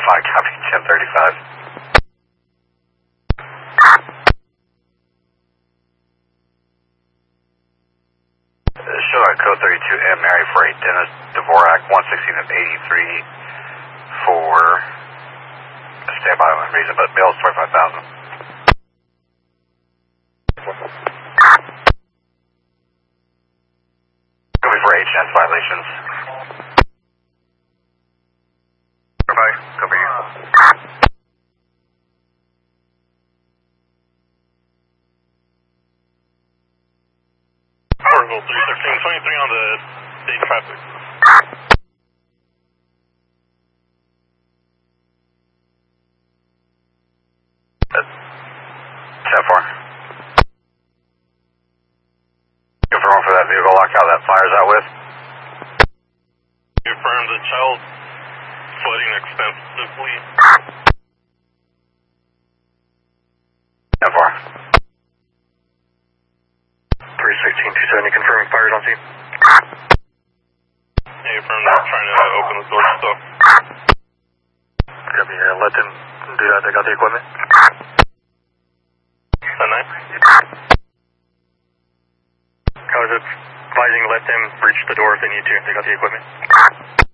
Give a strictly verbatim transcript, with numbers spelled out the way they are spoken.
five, copy, ten thirty-five. Show at code thirty-two M, Mary Freight, Dennis Dvorak, one sixteen of eighty-three for standby on reason, but bill's twenty-five thousand. Copy for H N violations. Bye, cover you. Oracle three thirteen twenty-three on the day traffic. ten four. Confirm for that vehicle lockout that fires out with. Confirm the child flooding extensively. ten four. three sixteen two seventy confirming fires on scene. Yeah, confirm they're trying to open the door still. Copy, uh, let them do that, they got the equipment. ten nine. I was advising let them breach the door if they need to, they got the equipment.